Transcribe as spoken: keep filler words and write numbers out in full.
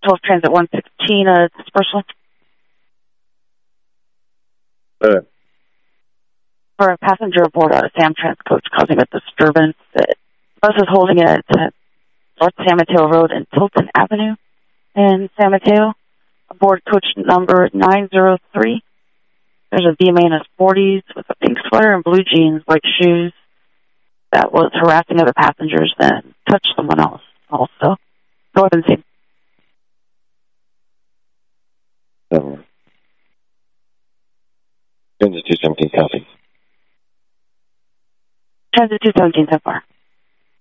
twelve Transit one sixteen, uh, dispersal. Uh, For a passenger aboard a Samtrans coach causing a disturbance. The bus is holding it at North San Mateo Road and Tilton Avenue in San Mateo. Aboard coach number nine zero three. There's a V M A in his forties with a pink sweater and blue jeans, white shoes, that was harassing other passengers, then touched someone else also. Northern San. um, Transit two seventeen, copy. Transit two seventeen so far.